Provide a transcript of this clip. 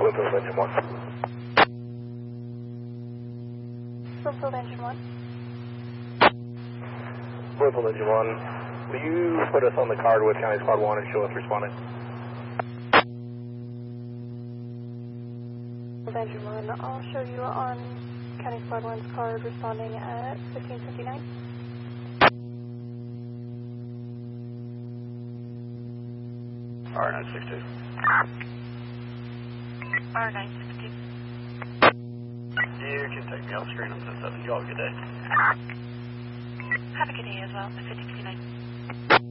Bloomfield Engine 1. Bloomfield Engine 1. Bloomfield Engine 1. Will you put us on the card with County Squad 1 and show us responding? Engine 1, I'll show you on County Squad 1's card responding at 1559. R962. R962. You can take me off screen on 10-7. You all have a good day. Have a good day as well, 1559.